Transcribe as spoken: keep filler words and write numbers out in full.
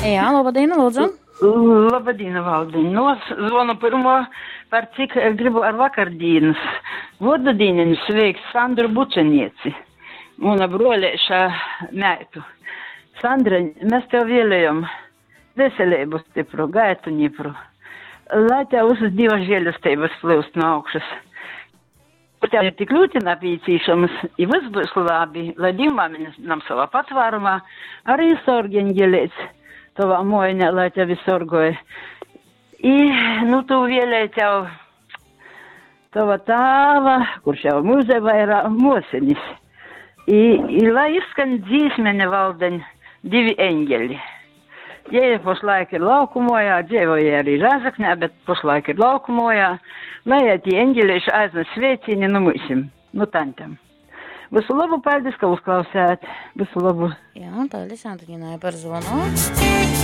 Jā, labadien, lūdzu. Labadien, Valdiņ. No, zvanu pirmo par cik gribu ar vakardienas. Vodadīniem sveiks Sandru Bučenieci. Una broļēša meitu. Sandra, mēs tev vēlējam veselību stipru, gaitu ņipru. Lai tev uz divas žēlastības plūst no augšas. Tev ir tik ļoti napīcīšams, ja viss būs labi, lai divmāmiņas nam savā patvārumā arī sorgeņģelēts tavā mojņā, lai tevi sorgoja. I, nu, tu vēlēji tev tava tāva, kurš jau mūzē vairā mosenis. I, i lai izskan dzīsmene Valdeņ, divi eņģeļi. Jie pašlaik ir laukumojā, dzīvoja arī Rāzaknē, bet pašlaik ir laukumojā. Lai tie eņģelīši aiznes sveicīni no mūsim, no tantam. Visu labu, paldies, ka uzklausāt. Visu labu. Jā, paldies, Antoniņai, par zvanu.